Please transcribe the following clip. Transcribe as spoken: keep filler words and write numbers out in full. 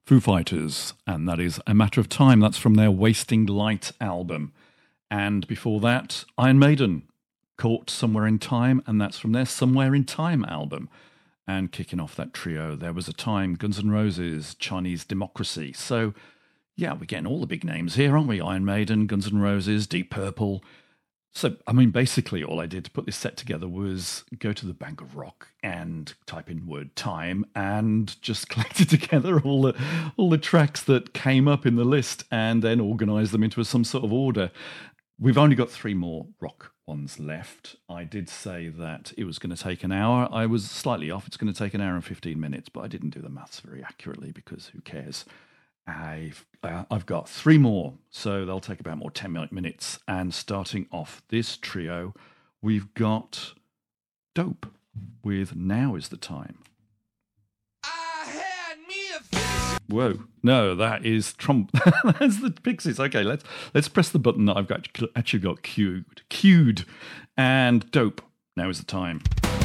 Foo Fighters, and that is A Matter of Time. That's from their Wasting Light album. And before that, Iron Maiden, Caught Somewhere in Time, and that's from their Somewhere in Time album. And kicking off that trio, There Was a Time, Guns N' Roses, Chinese Democracy. So, yeah, we're getting all the big names here, aren't we? Iron Maiden, Guns N' Roses, Deep Purple. So, I mean, basically all I did to put this set together was go to the Bank of Rock and type in word time and just collected together all the all the tracks that came up in the list and then organised them into some sort of order. We've only got three more rock ones left. I did say that it was going to take an hour. I was slightly off. It's going to take an hour and fifteen minutes, but I didn't do the maths very accurately because who cares? I've uh, I've got three more, so they'll take about more ten minutes. And starting off this trio, we've got Dope with Now Is the Time. I had me a fish. Whoa, no, that is Trump. That's the Pixies. Okay, let's let's press the button that I've got actually got queued, queued, and Dope. Now Is the Time.